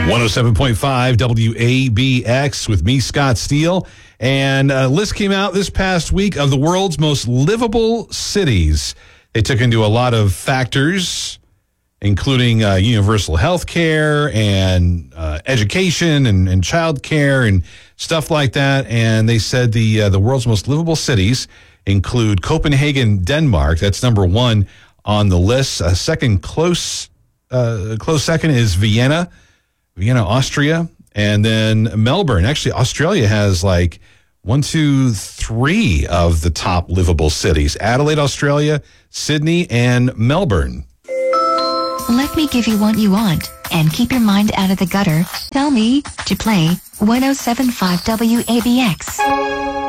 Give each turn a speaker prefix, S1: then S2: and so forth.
S1: 107.5 WABX with me, Scott Steele. And a list came out this past week of the world's most livable cities. They took into a lot of factors, including universal health care and education and child care and stuff like that. And they said the world's most livable cities include Copenhagen, Denmark. That's number one on the list. Second close second is Vienna, Austria, and then Melbourne. Actually, Australia has like 1, 2, 3 of the top livable cities. Adelaide, Australia, Sydney, and Melbourne.
S2: Let me give you what you want, and keep your mind out of the gutter. Tell me to play 107.5 WABX.